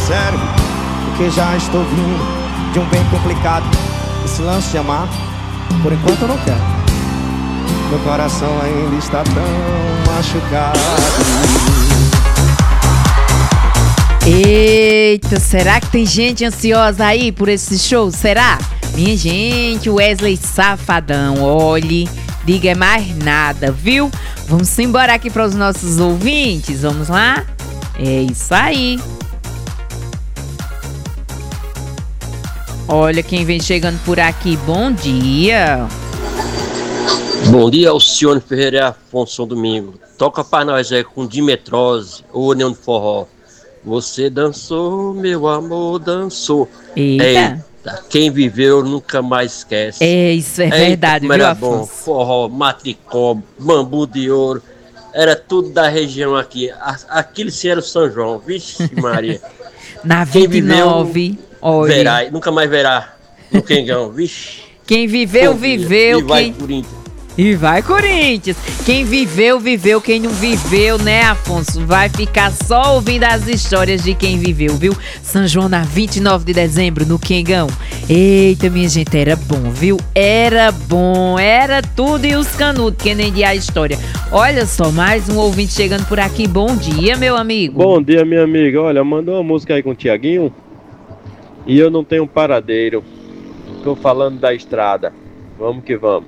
sério, porque já estou vindo de um bem complicado. Esse lance de amar, por enquanto eu não quero. Meu coração ainda está tão machucado. Eita, será que tem gente ansiosa aí por esse show? Será? Minha gente, Wesley Safadão, olhe, diga mais nada, viu? Vamos embora aqui para os nossos ouvintes, vamos lá? É isso aí. Olha quem vem chegando por aqui, bom dia. Bom dia, Alcione Ferreira e Afonso Domingo. Toca pra nós aí com Dimetrose, o União do Forró. Você dançou, meu amor, dançou. Eita. Quem viveu nunca mais esquece. Isso é verdade, como viu, era Afonso? bom, forró, matricó, bambu de ouro. Era tudo da região aqui. Aquilo sim era o São João, vixe Maria. Na Quem 29, olha. verá, nunca mais verá no Quengão, vixe. Quem viveu, viveu. E vai Corinthians. E vai, Corinthians! Quem viveu, viveu. Quem não viveu, né, Afonso? Vai ficar só ouvindo as histórias de quem viveu, viu? São João na 29 de dezembro, no Quengão. Eita, minha gente, era bom, viu? Era bom, era tudo e os canudos, que nem dia a história. Olha só, mais um ouvinte chegando por aqui. Bom dia, meu amigo. Bom dia, minha amiga. Olha, mandou uma música aí com o Tiaguinho. E eu não tenho paradeiro. Tô falando da estrada. Vamos que vamos.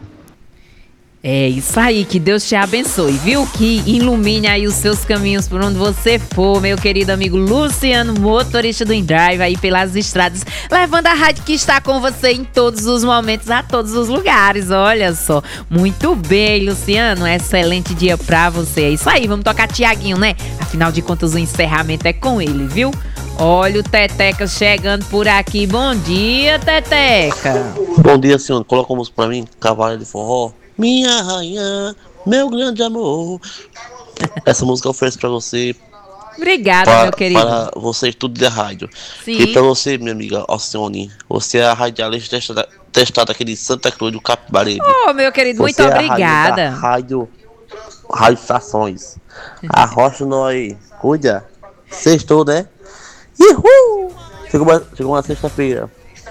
É isso aí, que Deus te abençoe, viu? Que ilumine aí os seus caminhos por onde você for, meu querido amigo Luciano, motorista do InDrive aí pelas estradas, levando a rádio que está com você em todos os momentos, a todos os lugares, olha só. Muito bem, Luciano, excelente dia pra você. É isso aí, vamos tocar Tiaguinho, né? Afinal de contas, o encerramento é com ele, viu? Olha o Teteca chegando por aqui. Bom dia, Teteca. Bom dia, senhor. Coloca uma música pra mim, Cavalo de Forró. Minha rainha, meu grande amor. Essa música eu ofereço pra você. Obrigada, meu querido. Para você, tudo da rádio. Sim. E pra você, minha amiga Alcione, você é a radialista testada aqui de Santa Cruz do Capibaribe. Oh, meu querido, muito você obrigada. É a rádio estações. Arrocha nós, cuida. Sextou, né? Uhul! Chegou uma sexta-feira.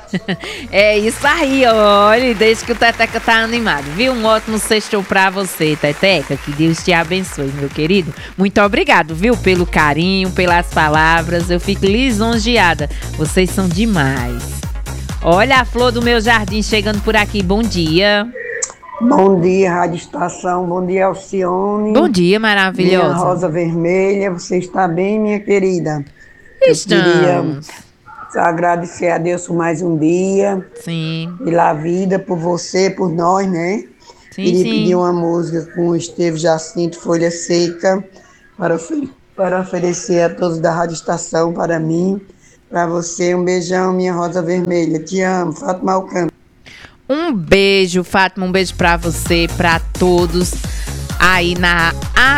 É isso aí, olha, desde que o Teteca tá animado, viu? Um ótimo sextou pra você, Teteca, que Deus te abençoe, meu querido. Muito obrigado, viu, pelo carinho, pelas palavras, eu fico lisonjeada, vocês são demais. Olha a flor do meu jardim chegando por aqui, bom dia. Bom dia, Rádio Estação, bom dia, Alcione. Bom dia, maravilhosa. Minha rosa vermelha, você está bem, minha querida? Estamos. Agradecer a Deus por mais um dia. Sim. Pela vida, por você, por nós, né? Sim, Queria sim. pedir uma música com o Esteve Jacinto, Folha Seca, para oferecer a todos da Rádio Estação, para mim, para você. Um beijão, minha rosa vermelha. Te amo, Fátima Alcântara. Um beijo, Fátima, um beijo pra você, pra todos aí na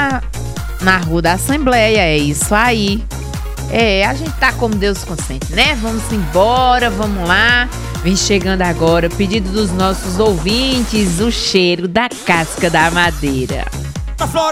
Rua da Assembleia, é isso aí. A gente tá como Deus consente, né? Vamos embora, vamos lá. Vem chegando agora, pedido dos nossos ouvintes, o cheiro da casca da madeira.